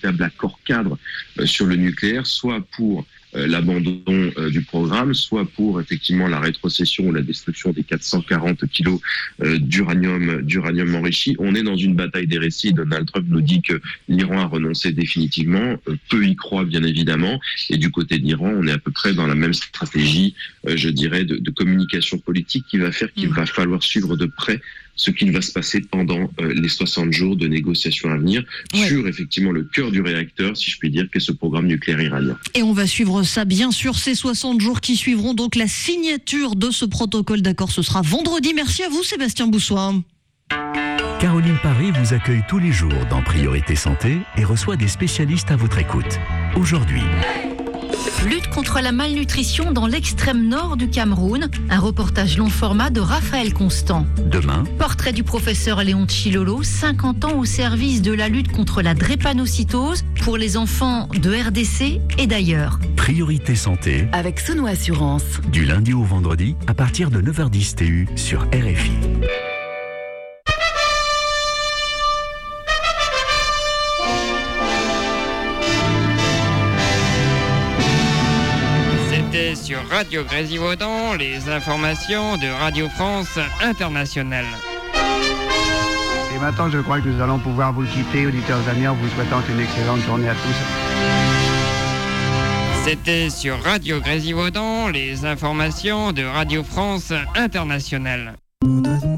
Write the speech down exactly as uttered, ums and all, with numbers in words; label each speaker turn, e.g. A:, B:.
A: véritable accord cadre euh, sur le nucléaire, soit pour euh, l'abandon euh, du programme, soit pour effectivement la rétrocession ou la destruction des quatre cent quarante kilos euh, d'uranium, d'uranium enrichi. On est dans une bataille des récits. Donald Trump nous dit que l'Iran a renoncé définitivement. Euh, peu y croient, bien évidemment. Et du côté de l'Iran, on est à peu près dans la même stratégie, euh, je dirais, de, de communication politique qui va faire qu'il mmh. va falloir suivre de près ce qu'il va se passer pendant euh, les soixante jours de négociations à venir ouais. sur effectivement le cœur du réacteur, si je puis dire, qu'est ce programme nucléaire iranien.
B: Et on va suivre ça bien sûr, ces soixante jours qui suivront donc la signature de ce protocole d'accord. Ce sera vendredi. Merci à vous Sébastien Boussois.
C: Caroline Paré vous accueille tous les jours dans Priorité Santé et reçoit des spécialistes à votre écoute. Aujourd'hui...
D: Lutte contre la malnutrition dans l'extrême nord du Cameroun. Un reportage long format de Raphaël Constant.
C: Demain,
D: portrait du professeur Léon Tchilolo, cinquante ans au service de la lutte contre la drépanocytose pour les enfants de R D C et d'ailleurs.
C: Priorité Santé
E: avec Sono Assurance.
C: Du lundi au vendredi à partir de neuf heures dix T U sur R F I.
F: Sur Radio Grésivaudan, les informations de Radio France Internationale.
G: Et maintenant, je crois que nous allons pouvoir vous quitter, auditeurs amis, en vous souhaitant une excellente journée à tous.
F: C'était sur Radio Grésivaudan, les informations de Radio France Internationale.